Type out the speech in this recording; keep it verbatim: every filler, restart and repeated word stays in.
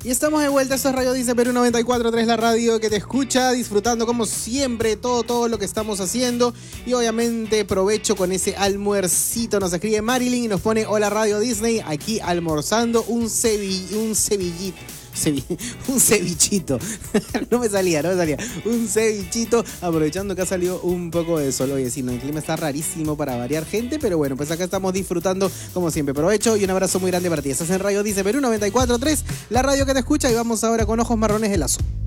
Y estamos de vuelta, esto es Radio Dice Perú noventa y cuatro punto tres, la radio que te escucha, disfrutando como siempre todo, todo lo que estamos haciendo. Y obviamente provecho con ese almuercito. Nos escribe Marilyn y nos pone: hola Radio Disney, aquí almorzando un cevi, un cevillito. Cevi, un cevichito. No me salía, no me salía. Un cevichito, aprovechando que ha salido un poco de sol. Oye, sí, no, el clima está rarísimo para variar, gente, pero bueno, pues acá estamos disfrutando como siempre. Provecho y un abrazo muy grande para ti. Estás en Radio Dice Perú noventa y cuatro punto tres, la radio que te escucha, y vamos ahora con Ojos Marrones de Lazo.